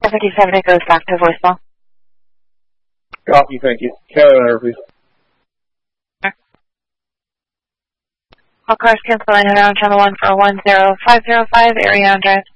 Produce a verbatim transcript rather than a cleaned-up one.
fifty-seven, it goes back to voicemail. Copy, thank you. Canada, please. All cars cancel line around channel one for one zero five zero five, Ariane Drive.